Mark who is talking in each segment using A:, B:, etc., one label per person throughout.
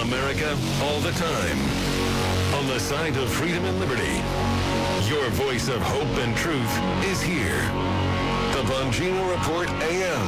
A: America, all the time. On the side of freedom and liberty. Your voice of hope and truth is here. The Bongino Report AM.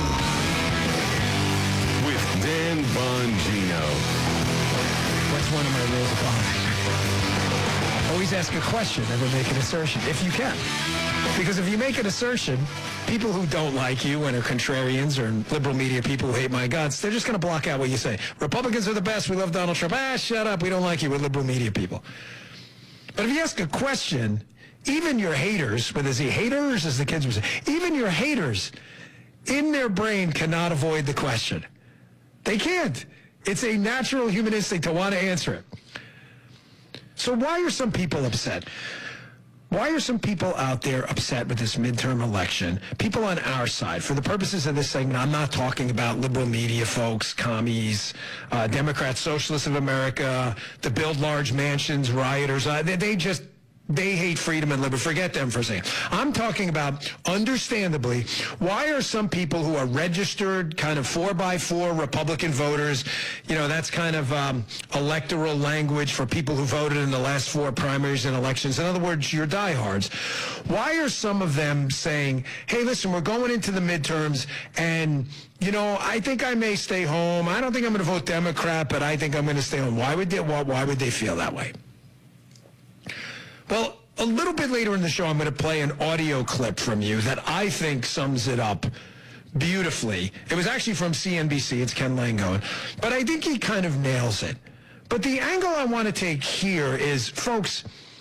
A: With Dan Bongino.
B: What's one of my rules of honor? Always ask a question, never make an assertion, if you can. Because if you make an assertion, people who don't like you and are contrarians or liberal media people who hate my guts, they're just going to block out what you say. Republicans are the best. We love Donald Trump. Shut up. We don't like you. We're liberal media people. But if you ask a question, even your haters, but is he haters, as the kids would say, even your haters in their brain cannot avoid the question. They can't. It's a natural human instinct to want to answer it. So why are some people upset? Why are some people out there upset with this midterm election? People on our side. For the purposes of this segment, I'm not talking about liberal media folks, commies, Democrats, Socialists of America, the build large mansions, rioters. They hate freedom and liberty. Forget them for a second. I'm talking about, understandably, why are some people who are registered kind of 4x4 Republican voters, that's kind of electoral language for people who voted in the last 4 primaries and elections. In other words, your diehards. Why are some of them saying, hey, listen, we're going into the midterms and, I think I may stay home. I don't think I'm going to vote Democrat, but I think I'm going to stay home. Why would they feel that way? Well, a little bit later in the show, I'm going to play an audio clip from you that I think sums it up beautifully. It was actually from CNBC. It's Ken Langone. But I think he kind of nails it. But the angle I want to take here is, folks,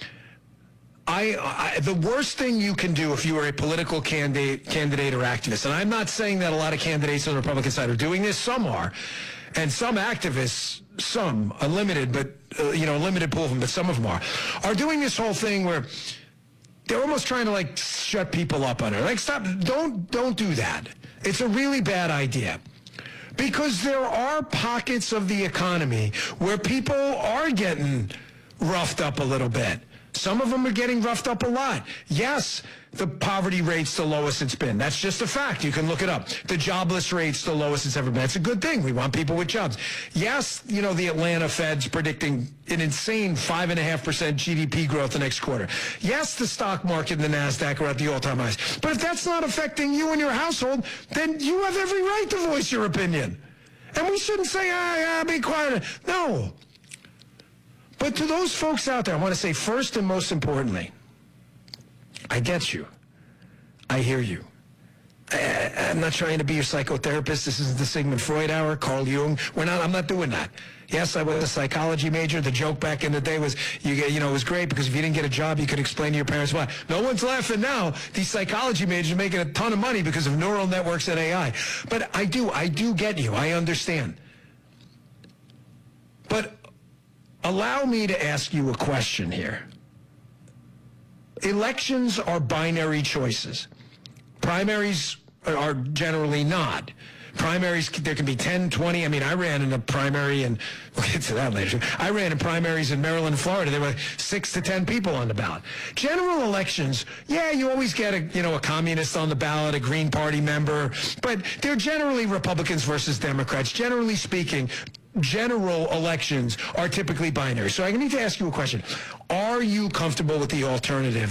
B: the worst thing you can do if you are a political candidate or activist, and I'm not saying that a lot of candidates on the Republican side are doing this. Some are. And some activists, a limited, but limited pool of them, but some of them are doing this whole thing where they're almost trying to shut people up on it. Stop! Don't do that. It's a really bad idea, because there are pockets of the economy where people are getting roughed up a little bit. Some of them are getting roughed up a lot. Yes, the poverty rate's the lowest it's been. That's just a fact. You can look it up. The jobless rate's the lowest it's ever been. That's a good thing. We want people with jobs. Yes, the Atlanta Fed's predicting an insane 5.5% GDP growth the next quarter. Yes, the stock market and the NASDAQ are at the all-time highs. But if that's not affecting you and your household, then you have every right to voice your opinion. And we shouldn't say, be quiet. No. But to those folks out there, I want to say first and most importantly, I get you. I hear you. I'm not trying to be your psychotherapist. This isn't the Sigmund Freud hour, Carl Jung. I'm not doing that. Yes, I was a psychology major. The joke back in the day was, it was great because if you didn't get a job, you could explain to your parents why. No one's laughing now. These psychology majors are making a ton of money because of neural networks and AI. But I do get you. I understand. But allow me to ask you a question here. Elections are binary choices. Primaries are generally not. Primaries, there can be 10, 20. I ran in a primary, and we'll get to that later. I ran in primaries in Maryland and Florida. There were 6 to 10 people on the ballot. General elections, you always get a communist on the ballot, a Green Party member, but they're generally Republicans versus Democrats. Generally speaking, general elections are typically binary. So I need to ask you a question. Are you comfortable with the alternative